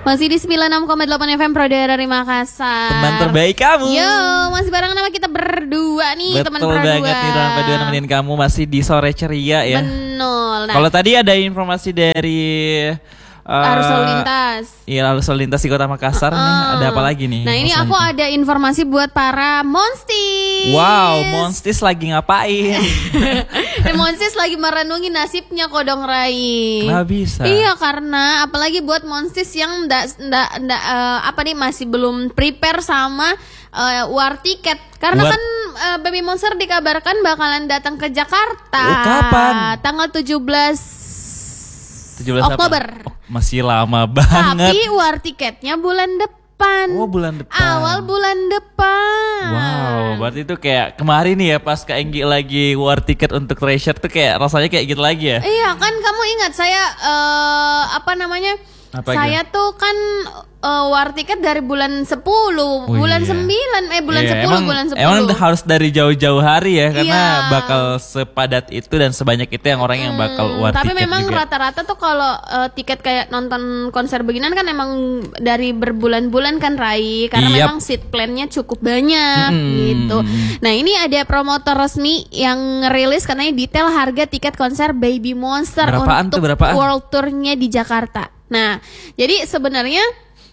Masih di 96,8 FM Pro dari Makassar. Teman terbaik kamu. Yo, masih bareng nama kita berdua nih. Betul teman Pro banget nih teman Pro nemenin kamu masih di sore ceria ya. Betul. Kalau tadi ada informasi dari arus lalu lintas. Iya, arus lalu lintas di Kota Makassar nih. Ada apa lagi nih? Nah, ini aku ada informasi buat para Monstis. Wow, Monstis lagi ngapain? Monstis lagi merenungi nasibnya Kodong Rai. Nggak bisa. Iya, karena apalagi buat Monstis yang masih belum prepare sama war tiket. Karena kan Baby Monster dikabarkan bakalan datang ke Jakarta. Kapan? Tanggal 17 Oktober. Masih lama banget. Tapi war tiketnya bulan depan. Oh, bulan depan. Awal bulan depan. Wow, berarti itu kayak kemarin nih ya pas Kak Enggi lagi war tiket untuk Treasure tuh kayak rasanya kayak gitu lagi ya. Iya, kan kamu ingat saya saya tuh kan war tiket dari bulan 10, bulan 9, bulan 10, bulan 10. Emang harus dari jauh-jauh hari ya, karena Iya. bakal sepadat itu dan sebanyak itu yang orang yang bakal war Tapi tiket memang juga. rata-rata tuh kalau tiket kayak nonton konser beginian kan emang dari berbulan-bulan kan Rai, karena memang seat plan-nya cukup banyak gitu. Nah, ini ada promotor resmi yang ngerilis katanya detail harga tiket konser Baby Monster untuk world tour-nya di Jakarta. Nah, jadi sebenarnya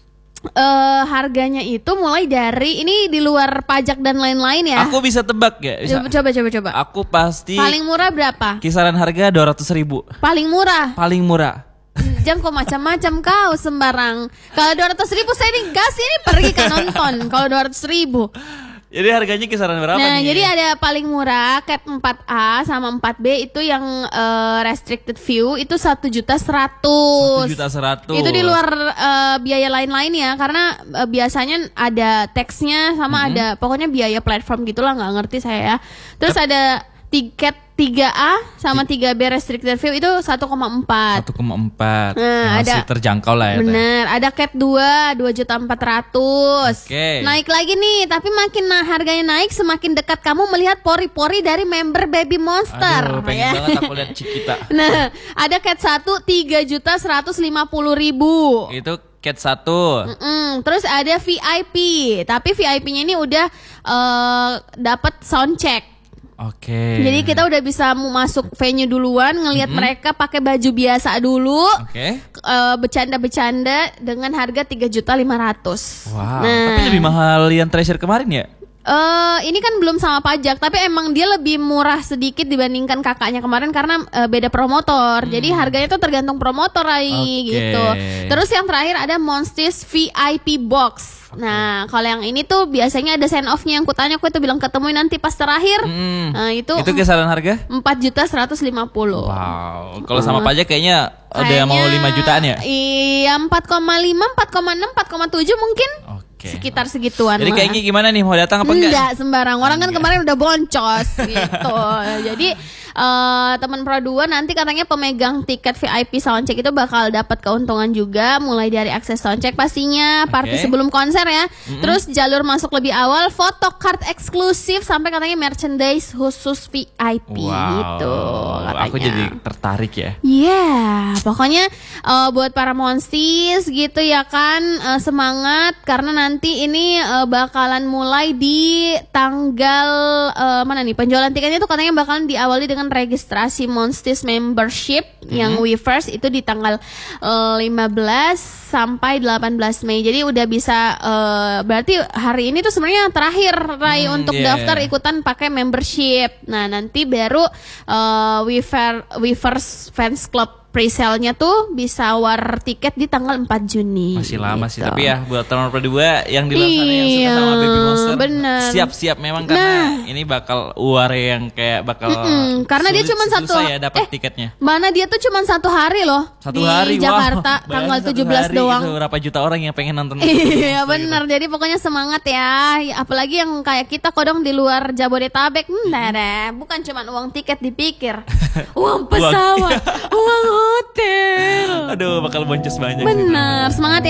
harganya itu mulai dari ini di luar pajak dan lain-lain ya. Aku bisa tebak ya. Coba. Aku pasti. Paling murah berapa? Kisaran harga 200.000. Paling murah. Jangan kok macam-macam kau sembarang. Kalau 200.000 saya ini gas ini pergi ke nonton. Kalau 200.000. Jadi harganya kisaran berapa nih? Nah, jadi ada paling murah Cat 4A sama 4B itu yang restricted view itu 1.100.000. 1.100.000. Itu di luar biaya lain-lain ya, karena biasanya ada teksnya sama ada pokoknya biaya platform gitulah, nggak ngerti saya ya. Terus ada tiket 3A sama 3B restricted view itu 1,4. 1,4. Nah, masih terjangkau lah ya. Bener, ada Cat 2.400.000. Oke. Naik lagi nih, tapi makin harganya naik semakin dekat kamu melihat pori-pori dari member Baby Monster. Aduh, pengen banget aku lihat Cikita. Nah, ada Cat 1 3.150.000. Itu Cat 1. Terus ada VIP, tapi VIP-nya ini udah dapat soundcheck. Oke. Jadi kita udah bisa masuk venue duluan, ngelihat mereka pakai baju biasa dulu. Oke. Bercanda-bercanda dengan harga 3.500.000. Wow. Nah, Tapi lebih mahal yang Treasure kemarin ya? ini kan belum sama pajak, tapi emang dia lebih murah sedikit dibandingkan kakaknya kemarin karena beda promotor. Jadi harganya tuh tergantung promotor gitu. Terus yang terakhir ada Monstis VIP Box. Nah, kalau yang ini tuh biasanya ada sign off-nya yang kutanya, aku itu bilang ketemuin nanti pas terakhir. Nah, itu kisaran harga? 4.150.000. Wow. Kalau sama pajak kayaknya udah mau 5 jutaan ya? Iya, 4,5, 4,6, 4,7 mungkin. Sekitar segituan. Jadi kayaknya gimana nih, mau datang apa enggak? Enggak sembarang. Orang kan kemarin udah boncos gitu. Jadi teman Pro 2 nanti katanya pemegang tiket VIP soundcheck itu bakal dapat keuntungan juga, mulai dari akses soundcheck pastinya, party sebelum konser ya. Terus jalur masuk lebih awal, foto card eksklusif, sampai katanya merchandise khusus VIP gitu katanya. Aku jadi tertarik ya. Pokoknya buat para Monstis gitu ya kan, semangat karena nanti ini bakalan mulai di tanggal mana nih, penjualan tiketnya tuh katanya bakalan diawali dengan registrasi Monstis membership yang Weverse itu di tanggal 15 sampai 18 Mei. Jadi udah bisa berarti hari ini tuh sebenarnya terakhir Rai untuk daftar ikutan pakai membership. Nah, nanti baru Weverse Fans Club presale-nya tuh bisa war tiket di tanggal 4 Juni. Masih lama sih, tapi ya buat teman Pro 2 yang di luar sana yang suka sama Baby Monster, siap-siap memang karena ini bakal war yang kayak bakal karena dia cuma susah ya dapat tiketnya. Mana dia tuh cuma 1 hari loh. Satu hari di Jakarta tanggal 17 doang. Itu berapa juta orang yang pengen nonton. Iya benar. Gitu. Jadi pokoknya semangat ya. Apalagi yang kayak kita kodong di luar Jabodetabek, bukan cuma uang tiket dipikir, uang pesawat, uang hotel. Aduh, bakal boncos banyak. Bener, semangat ya.